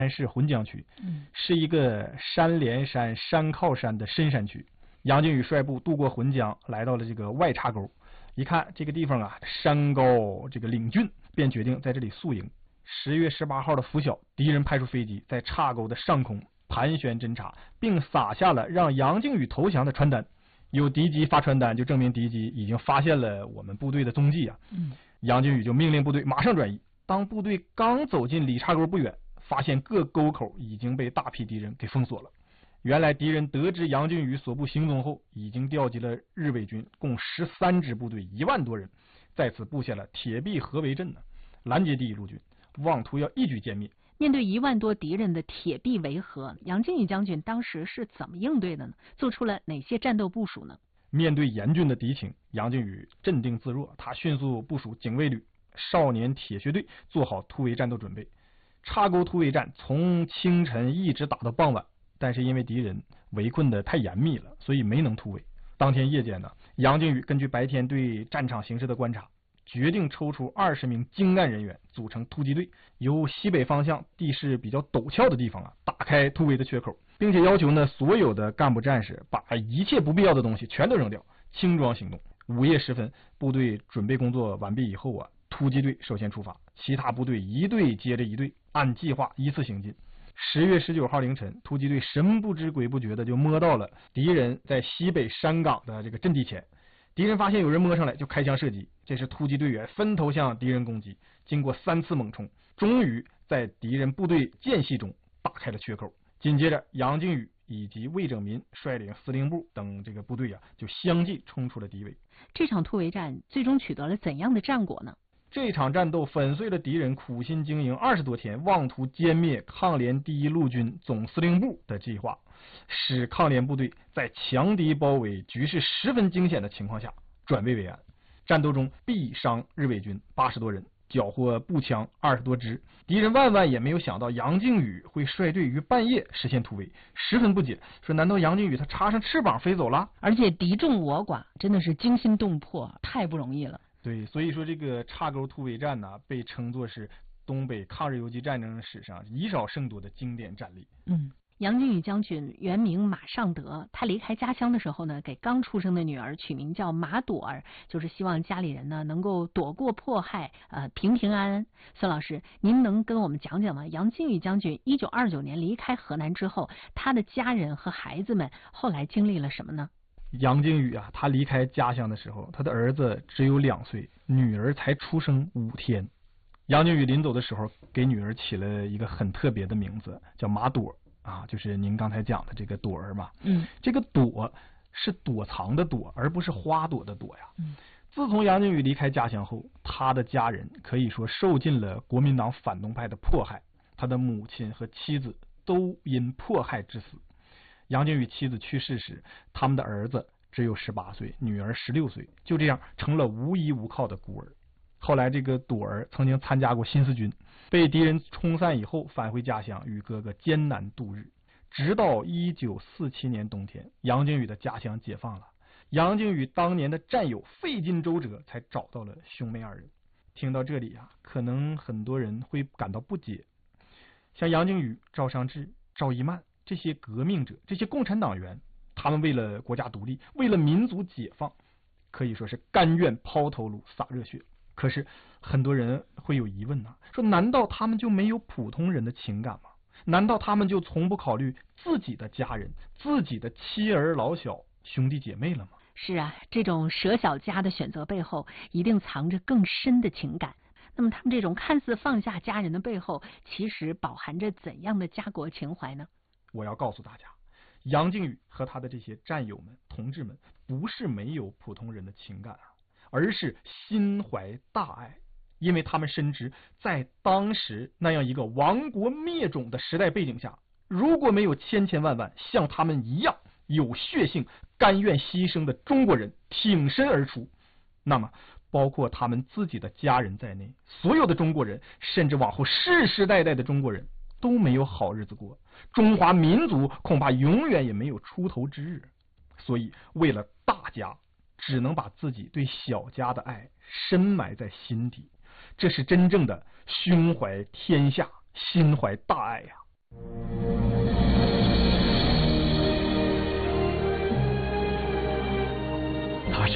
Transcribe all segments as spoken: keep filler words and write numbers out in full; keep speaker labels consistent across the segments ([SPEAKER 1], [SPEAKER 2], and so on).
[SPEAKER 1] 市浑江区，是一个山连山、山靠山的深山区。杨靖宇率部渡过浑江，来到了这个外岔沟。一看这个地方啊，山高这个岭峻，便决定在这里宿营。十月十八号的拂晓，敌人派出飞机在岔沟的上空盘旋侦察，并撒下了让杨靖宇投降的传单。有敌机发传单，就证明敌机已经发现了我们部队的踪迹啊。嗯，杨靖宇就命令部队马上转移。当部队刚走进里岔沟不远，发现各沟口已经被大批敌人给封锁了。原来敌人得知杨靖宇所部行踪后，已经调集了日伪军共十三支部队一万多人，在此布下了铁壁合围阵呢，拦截第一路军，妄图要一举歼灭。
[SPEAKER 2] 面对一万多敌人的铁壁围合，杨靖宇将军当时是怎么应对的呢？做出了哪些战斗部署呢？
[SPEAKER 1] 面对严峻的敌情，杨靖宇镇定自若，他迅速部署警卫旅、少年铁血队，做好突围战斗准备。岔沟突围战从清晨一直打到傍晚，但是因为敌人围困的太严密了，所以没能突围。当天夜间呢，杨靖宇根据白天对战场形势的观察，决定抽出二十名精干人员组成突击队，由西北方向地势比较陡峭的地方啊，打开突围的缺口，并且要求呢所有的干部战士把一切不必要的东西全都扔掉，轻装行动。午夜时分，部队准备工作完毕以后啊，突击队首先出发，其他部队一队接着一队，按计划依次行进。十月十九号凌晨，突击队神不知鬼不觉的就摸到了敌人在西北山岗的这个阵地前。敌人发现有人摸上来，就开枪射击。这时突击队员分头向敌人攻击，经过三次猛冲，终于在敌人部队间隙中打开了缺口。紧接着，杨靖宇以及魏拯民率领司令部等这个部队啊，就相继冲出了敌围。
[SPEAKER 2] 这场突围战最终取得了怎样的战果呢？
[SPEAKER 1] 这场战斗粉碎了敌人苦心经营二十多天、妄图歼灭抗联第一路军总司令部的计划，使抗联部队在强敌包围、局势十分惊险的情况下转危为安。战斗中毙伤日伪军八十多人，缴获步枪二十多支。敌人万万也没有想到杨靖宇会率队于半夜实现突围，十分不解，说难道杨靖宇他插上翅膀飞走了？
[SPEAKER 2] 而且敌众我寡，真的是惊心动魄，太不容易了。
[SPEAKER 1] 对，所以说这个岔沟突围战呢，被称作是东北抗日游击战争史上以少胜多的经典战例。
[SPEAKER 2] 嗯，杨靖宇将军原名马尚德，他离开家乡的时候呢，给刚出生的女儿取名叫马朵儿，就是希望家里人呢能够躲过迫害，呃，平平安安。孙老师，您能跟我们讲讲吗？杨靖宇将军一九二九年离开河南之后，他的家人和孩子们后来经历了什么呢？
[SPEAKER 1] 杨靖宇啊，他离开家乡的时候，他的儿子只有两岁，女儿才出生五天。杨靖宇临走的时候，给女儿起了一个很特别的名字，叫马朵啊，就是您刚才讲的这个朵儿嘛。嗯，这个朵是躲藏的躲，而不是花朵的朵呀。嗯，自从杨靖宇离开家乡后，他的家人可以说受尽了国民党反动派的迫害，他的母亲和妻子都因迫害致死。杨靖宇妻子去世时，他们的儿子只有十八岁，女儿十六岁，就这样成了无依无靠的孤儿。后来这个朵儿曾经参加过新四军，被敌人冲散以后返回家乡，与哥哥艰难度日。直到一九四七年冬天，杨靖宇的家乡解放了，杨靖宇当年的战友费尽周折才找到了兄妹二人。听到这里啊，可能很多人会感到不解，像杨靖宇、赵尚志、赵一曼这些革命者，这些共产党员，他们为了国家独立，为了民族解放，可以说是甘愿抛头颅洒热血。可是很多人会有疑问啊，说难道他们就没有普通人的情感吗？难道他们就从不考虑自己的家人、自己的妻儿老小、兄弟姐妹了吗？
[SPEAKER 2] 是啊，这种舍小家的选择背后一定藏着更深的情感。那么他们这种看似放下家人的背后，其实饱含着怎样的家国情怀呢？
[SPEAKER 1] 我要告诉大家，杨靖宇和他的这些战友们、同志们，不是没有普通人的情感啊，而是心怀大爱。因为他们深知，在当时那样一个亡国灭种的时代背景下，如果没有千千万万像他们一样有血性、甘愿牺牲的中国人挺身而出，那么包括他们自己的家人在内，所有的中国人，甚至往后世世代代的中国人都没有好日子过，中华民族恐怕永远也没有出头之日。所以为了大家，只能把自己对小家的爱深埋在心底，这是真正的胸怀天下、心怀大爱呀、啊。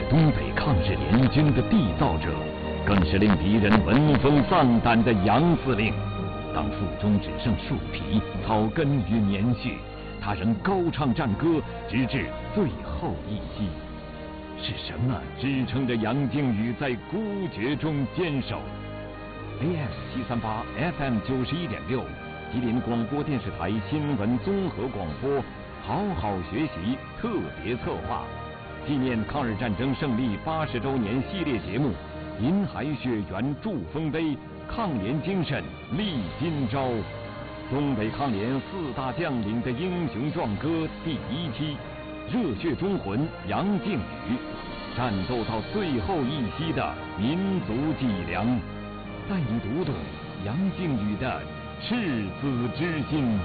[SPEAKER 3] 东北抗日联军的缔造者，更是令敌人闻风丧胆的杨司令。当腹中只剩树皮、草根与棉絮，他仍高唱战歌，直至最后一息。是什么支撑着杨靖宇在孤绝中坚守 ？A M 七三八 F M 九十一点六，吉林广播电视台新闻综合广播，好好学习特别策划，纪念抗日战争胜利八十周年系列节目《银海雪原祝丰碑》，抗联精神立今朝。东北抗联四大将领的英雄壮歌第一期。热血忠魂杨靖宇，战斗到最后一息的民族脊梁，带你读懂杨靖宇的赤子之心。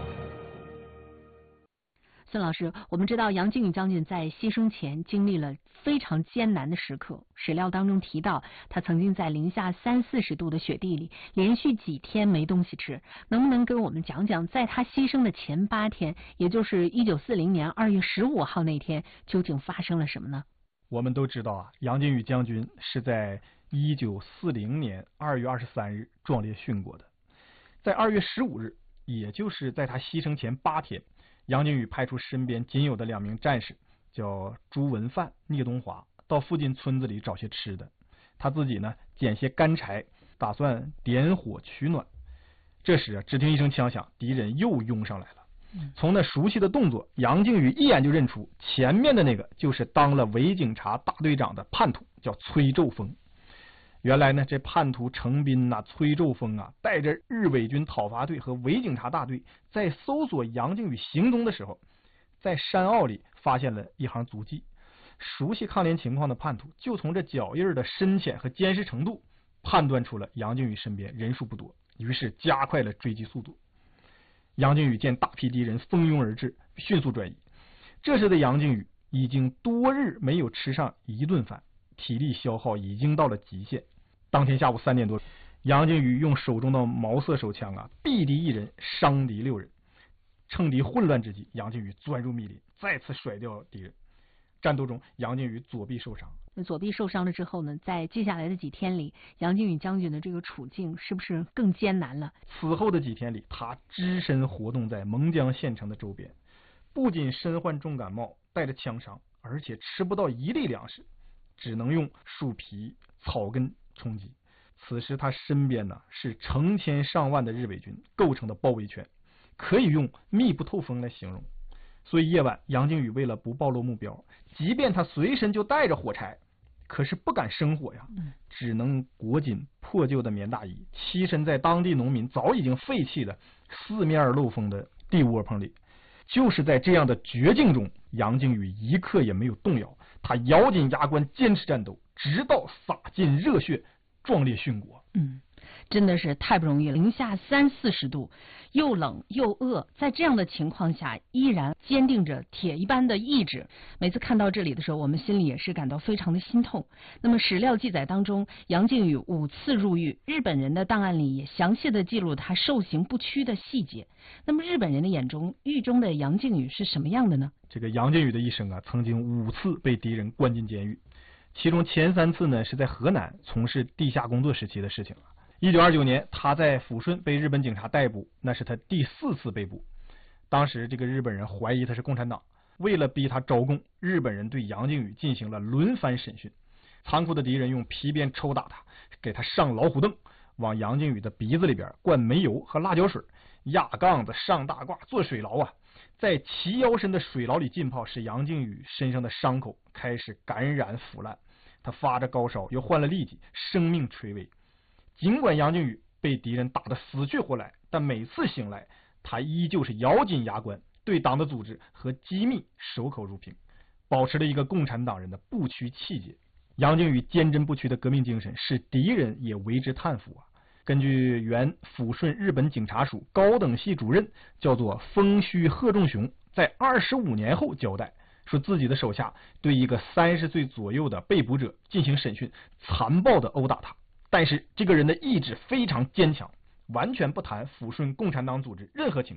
[SPEAKER 2] 孙老师，我们知道杨靖宇将军在牺牲前经历了非常艰难的时刻，史料当中提到他曾经在零下三四十度的雪地里连续几天没东西吃，能不能跟我们讲讲在他牺牲的前八天，也就是一九四零年二月十五号那天究竟发生了什么呢？
[SPEAKER 1] 我们都知道啊，杨靖宇将军是在一九四零年二月二十三日壮烈殉国的。在二月十五日，也就是在他牺牲前八天，杨靖宇派出身边仅有的两名战士，叫朱文范、聂东华，到附近村子里找些吃的。他自己呢，捡些干柴，打算点火取暖。这时啊，只听一声枪响，敌人又拥上来了。从那熟悉的动作，杨靖宇一眼就认出前面的那个就是当了伪警察大队长的叛徒，叫崔胄峰。原来呢，这叛徒程斌呐、崔胄峰啊，带着日伪军讨伐队和伪警察大队，在搜索杨靖宇行踪的时候，在山坳里发现了一行足迹。熟悉抗联情况的叛徒就从这脚印的深浅和坚实程度，判断出了杨靖宇身边人数不多，于是加快了追击速度。杨靖宇见大批敌人蜂拥而至，迅速转移。这时的杨靖宇已经多日没有吃上一顿饭，体力消耗已经到了极限。当天下午三点多，杨靖宇用手中的毛瑟手枪啊，毙敌一人，伤敌六人。趁敌混乱之际，杨靖宇钻入密林，再次甩掉敌人。战斗中，杨靖宇左臂受伤。
[SPEAKER 2] 那左臂受伤了之后呢，在接下来的几天里，杨靖宇将军的这个处境是不是更艰难了？
[SPEAKER 1] 此后的几天里，他只身活动在蒙江县城的周边，不仅身患重感冒，带着枪伤，而且吃不到一粒粮食，只能用树皮、草根充饥。此时他身边呢是成千上万的日伪军构成的包围圈，可以用密不透风来形容。所以夜晚，杨靖宇为了不暴露目标，即便他随身就带着火柴，可是不敢生火呀，只能裹紧破旧的棉大衣，栖身在当地农民早已经废弃的四面漏风的地窝棚里。就是在这样的绝境中，杨靖宇一刻也没有动摇，他咬紧牙关坚持战斗，直到洒尽热血，壮烈殉国。
[SPEAKER 2] 嗯，真的是太不容易了，零下三四十度，又冷又饿，在这样的情况下，依然坚定着铁一般的意志。每次看到这里的时候，我们心里也是感到非常的心痛。那么史料记载当中，杨靖宇五次入狱，日本人的档案里也详细的记录他受刑不屈的细节。那么日本人的眼中，狱中的杨靖宇是什么样的呢？
[SPEAKER 1] 这个杨靖宇的一生啊，曾经五次被敌人关进监狱，其中前三次呢是在河南从事地下工作时期的事情了。一九二九年，他在抚顺被日本警察逮捕，那是他第四次被捕。当时这个日本人怀疑他是共产党，为了逼他招供，日本人对杨靖宇进行了轮番审讯。残酷的敌人用皮鞭抽打他，给他上老虎凳，往杨靖宇的鼻子里边灌煤油和辣椒水，压杠子上大褂做水牢啊，在齐腰深的水牢里浸泡，使杨靖宇身上的伤口开始感染腐烂。他发着高烧，又患了痢疾，生命垂危。尽管杨靖宇被敌人打得死去活来，但每次醒来，他依旧是咬紧牙关，对党的组织和机密守口如瓶，保持了一个共产党人的不屈气节。杨靖宇坚贞不屈的革命精神，使敌人也为之叹服啊。根据原抚顺日本警察署高等系主任叫做丰须贺仲雄在二十五年后交代，说自己的手下对一个三十岁左右的被捕者进行审讯，残暴的殴打他。但是这个人的意志非常坚强，完全不谈抚顺共产党组织任何情况。